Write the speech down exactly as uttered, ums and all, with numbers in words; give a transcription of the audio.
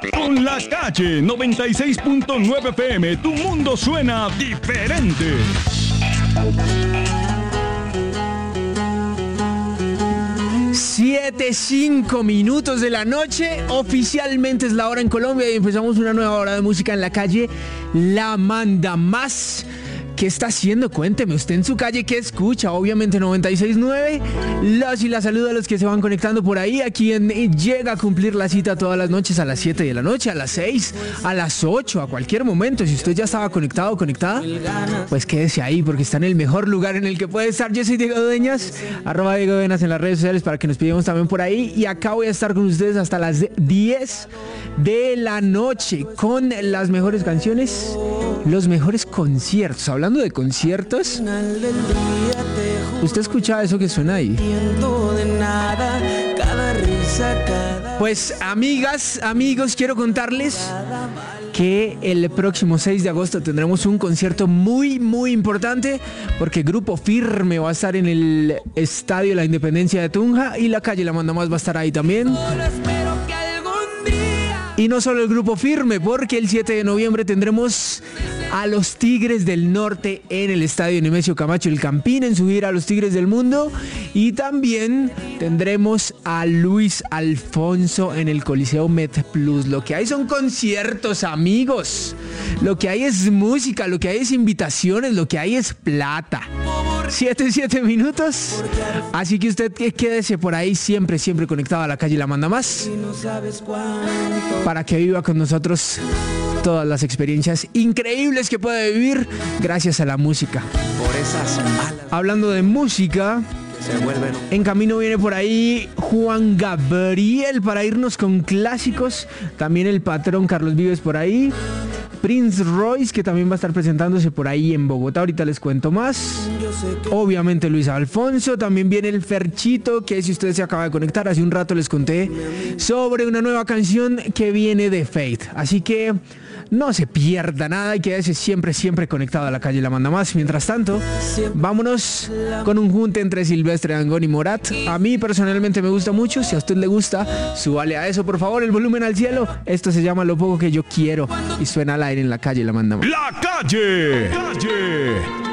Con La Calle noventa y seis punto nueve F M, tu mundo suena diferente. Siete, cinco minutos de la noche, oficialmente es la hora en Colombia y empezamos una nueva hora de música en La Calle. La manda más. ¿Qué está haciendo? Cuénteme, usted en su calle, ¿qué escucha? Obviamente noventa y seis punto nueve. Los y la saludo a los que se van conectando por ahí, a quien llega a cumplir la cita todas las noches a las siete de la noche, a las seis, a las ocho, a cualquier momento. Si usted ya estaba conectado o conectada, pues quédese ahí porque está en el mejor lugar en el que puede estar. Yo soy Diego Dueñas, arroba Diego Dueñas en las redes sociales para que nos pidamos también por ahí. Y acá voy a estar con ustedes hasta las diez de la noche con las mejores canciones, los mejores conciertos. Hablando de conciertos, ¿usted escucha eso que suena ahí? Pues amigas, amigos, quiero contarles que el próximo seis de agosto tendremos un concierto muy, muy importante porque Grupo Firme va a estar en el Estadio La Independencia de Tunja y La Calle La Manda Más va a estar ahí también. Y no solo el Grupo Firme, porque el siete de noviembre tendremos a los Tigres del Norte en el Estadio Nemesio Camacho El Campín en su gira a los Tigres del Mundo. Y también tendremos a Luis Alfonso en el Coliseo MedPlus. Lo que hay son conciertos, amigos. Lo que hay es música, lo que hay es invitaciones, lo que hay es plata. Siete, siete minutos. Así que usted quédese por ahí siempre, siempre conectado a La Calle La Manda Más para que viva con nosotros todas las experiencias increíbles que puede vivir gracias a la música. Por esas malas. Hablando de música, Se vuelven... en camino viene por ahí Juan Gabriel para irnos con clásicos. También el patrón Carlos Vives por ahí. Prince Royce, que también va a estar presentándose por ahí en Bogotá. Ahorita les cuento más. Obviamente Luis Alfonso. También viene el Ferchito, que si usted se acaba de conectar, hace un rato les conté sobre una nueva canción que viene de Fate. Así que no se pierda nada y quédese siempre, siempre conectado a La Calle La Manda Más. Mientras tanto, vámonos con un junte entre Silvestre Dangond y Morat. A mí personalmente me gusta mucho. Si a usted le gusta, súbale a eso, por favor, el volumen al cielo. Esto se llama Lo Poco Que Yo Quiero y suena al aire en La Calle La Manda Más. La Calle. Calle.